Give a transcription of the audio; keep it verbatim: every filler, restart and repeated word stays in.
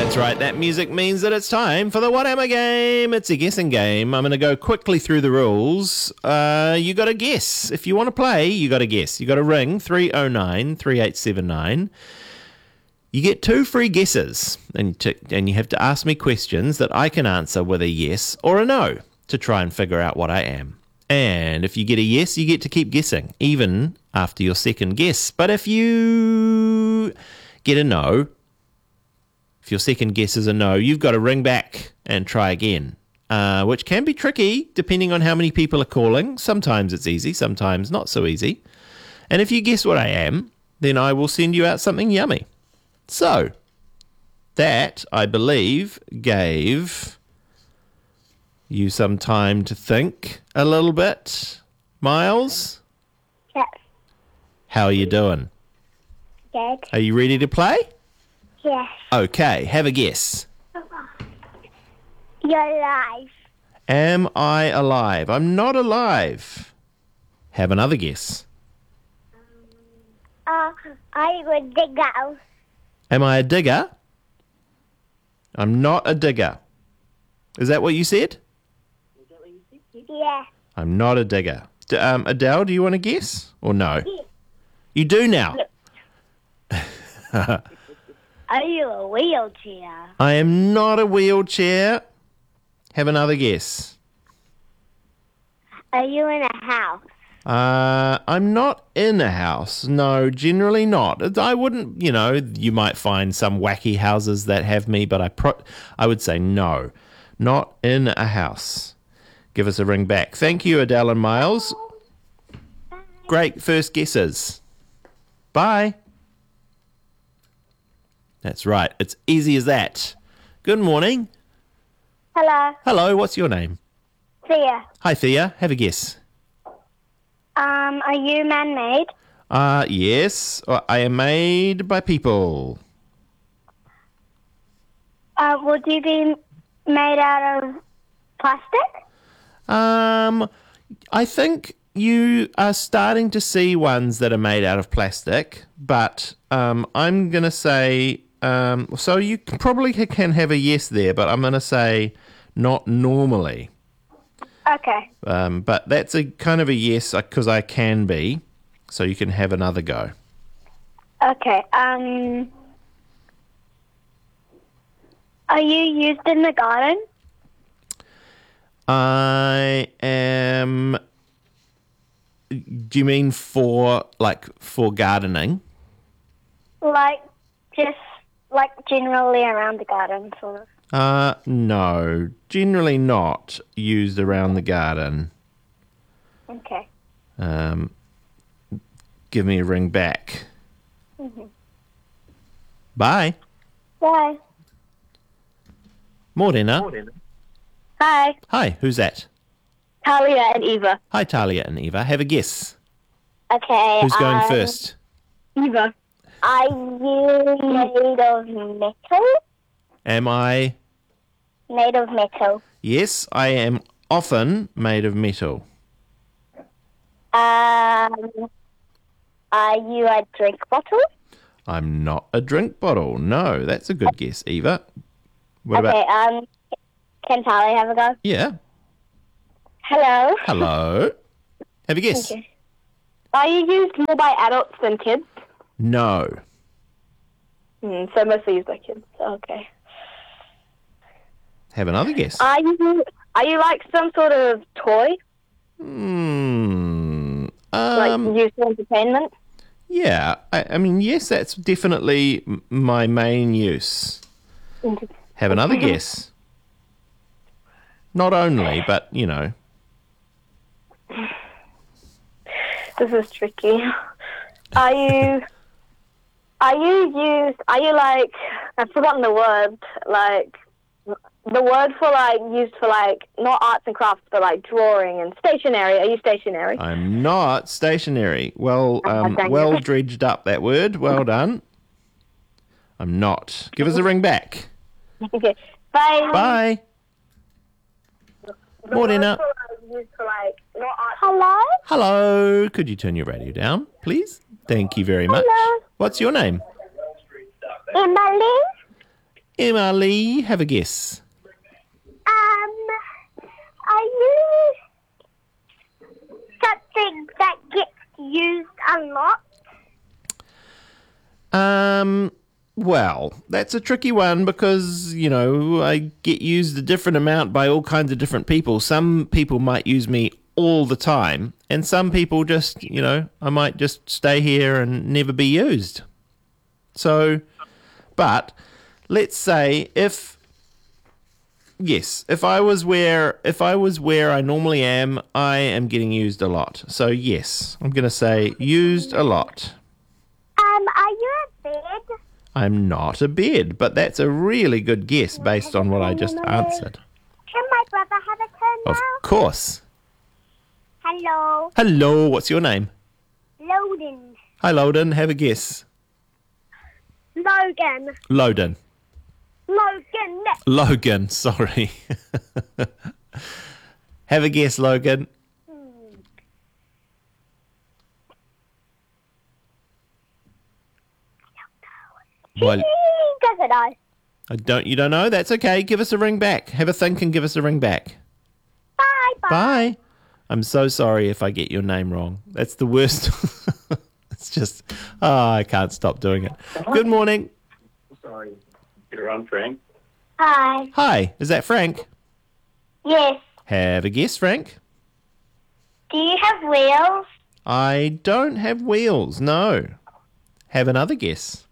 That's right, that music means that it's time for the What Am I game. It's a guessing game. I'm going to go quickly through the rules. Uh, you got to guess. If you want to play, you got to guess. You got to ring three oh nine, three eight seven nine. You get two free guesses, and, to, and you have to ask me questions that I can answer with a yes or a no to try and figure out what I am. And if you get a yes, you get to keep guessing, even after your second guess. But if you get a no, if your second guess is a no, you've got to ring back and try again, uh, which can be tricky depending on how many people are calling. Sometimes it's easy, sometimes not so easy. And if you guess what I am, then I will send you out something yummy. So, that, I believe, gave you some time to think a little bit. Miles? Yes. How are you doing? Good. Are you ready to play? Yes. Okay, have a guess. You're alive. Am I alive? I'm not alive. Have another guess. Uh, I would dig out. Am I a digger? I'm not a digger. Is that what you said? Yeah. I'm not a digger. D- um, Adele, do you want to guess or no? You do now. Are you a wheelchair? I am not a wheelchair. Have another guess. Are you in a house? Uh, I'm not in a house. No, generally not. I wouldn't, you know, you might find some wacky houses that have me, but I pro- I would say no, not in a house. Give us a ring back. Thank you, Adele and Miles. Great first guesses. Bye. That's right. It's easy as that. Good morning. Hello. Hello, what's your name? Thea. Hi, Thea. Have a guess. Um, are you man-made? Uh, yes. I am made by people. Uh, would you be made out of plastic? Um, I think you are starting to see ones that are made out of plastic, but um, I'm going to say, um, so you probably can have a yes there, but I'm going to say not normally. Okay. Um, but that's a kind of a yes because I can be, so you can have another go. Okay. Um, are you used in the garden? I am. Do you mean for like for gardening? Like, just like generally around the garden, sort of. Uh, no, generally not used around the garden. Okay. Um, give me a ring back. Mm-hmm. Bye. Bye. Morena. Hi. Hi, who's that? Talia and Eva. Hi, Talia and Eva. Have a guess. Okay. Who's going um, first? Eva. Are you made of metal? Am I? Made of metal. Yes, I am often made of metal. Um, are you a drink bottle? I'm not a drink bottle. No, that's a good guess, Eva. What okay, about? um, can Talia have a go? Yeah. Hello. Hello. Have a guess. Okay. Are you used more by adults than kids? No. Mm, so mostly used by kids. Okay. Have another guess. Are you are you like some sort of toy? Hmm. Like Um. used for entertainment? Yeah. I, I mean, yes, that's definitely m- my main use. Have another guess. Not only, but you know. This is tricky. Are you are you used are you like I've forgotten the word, like the word for like used for like not arts and crafts but like drawing and stationery. Are you stationary? I'm not stationary. Well, um, dang well it. dredged up that word. Well done. I'm not. Give us a ring back. Okay. Bye. Bye. The Morena. word for, like, used for like not arts. Hello? Hello. Could you turn your radio down, please? Thank you very much. Hello. What's your name? Emily? Emma Lee, have a guess. Um, are you something that gets used a lot? Um, well, that's a tricky one because, you know, I get used a different amount by all kinds of different people. Some people might use me all the time, and some people just, you know, I might just stay here and never be used. So, but let's say if, yes, if I was where, if I was where I normally am, I am getting used a lot. So yes, I'm going to say used a lot. Um, are you a bed? I'm not a bed, but that's a really good guess based on what I just answered. Can my brother have a turn now? Of course. Hello, Hello, what's your name? Loden. Hi, Loden. Have a guess. Logan. Loden. Logan. Logan, sorry. Have a guess, Logan. Well, He doesn't know. I don't. You don't know? That's okay. Give us a ring back. Have a think and give us a ring back. Bye, bye. Bye. I'm so sorry if I get your name wrong. That's the worst. It's just, oh, I can't stop doing it. Good morning. Sorry. You're on, Frank. Hi. Hi, is that Frank? Yes. Have a guess, Frank. Do you have wheels? I don't have wheels, no. Have another guess.